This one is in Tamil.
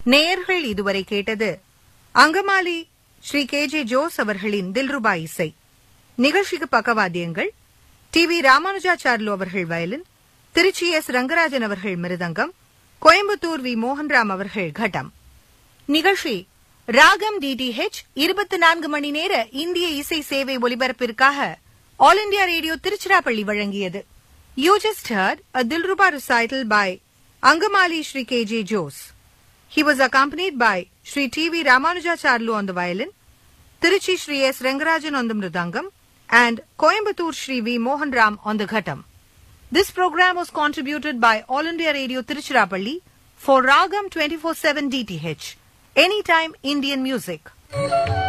நேயர்கள் இதுவரை கேட்டது அங்கமாலி ஸ்ரீ கே.ஜே. ஜோஸ் அவர்களின் தில்ருபா இசை. நிகழ்ச்சிக்கு பக்கவாத்தியங்கள் டி.வி. ராமானுஜாச்சார்லு அவர்கள் வயலின், திருச்சி எஸ். ரங்கராஜன் அவர்கள் மிருதங்கம், கோயம்புத்தூர் வி. மோகன்ராம் அவர்கள் கட்டம். நிகழ்ச்சி ராகம் டிடிஹெச் 24 மணி நேர இந்திய இசை சேவை ஒலிபரப்பிற்காக ஆல் இண்டியா ரேடியோ திருச்சிராப்பள்ளி வழங்கியது. You just heard a Dilruba recital by Angamali Shri K.J. Jose. He was accompanied by Shri T.V. Ramanujacharlu on the violin, Tiruchi Shri S. Rangarajan on the mridangam, and Coimbatore Shri V. Mohan Ram on the ghatam. This program was contributed by All India Radio Tiruchirappalli for Ragam 24/7 DTH, Anytime Indian Music.